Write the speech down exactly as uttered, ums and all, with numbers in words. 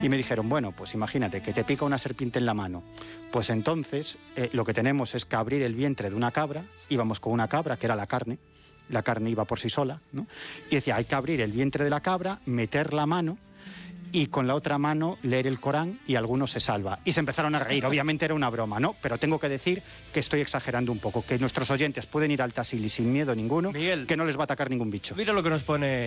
Y me dijeron, bueno, pues imagínate que te pica una serpiente en la mano. Pues entonces eh, lo que tenemos es que abrir el vientre de una cabra. Íbamos con una cabra, que era la carne. La carne iba por sí sola, ¿no? Y decía, hay que abrir el vientre de la cabra, meter la mano y con la otra mano leer el Corán y alguno se salva. Y se empezaron a reír. Obviamente era una broma, ¿no? Pero tengo que decir que estoy exagerando un poco, que nuestros oyentes pueden ir al Tassili sin miedo ninguno, Miguel, que no les va a atacar ningún bicho. mira lo que nos pone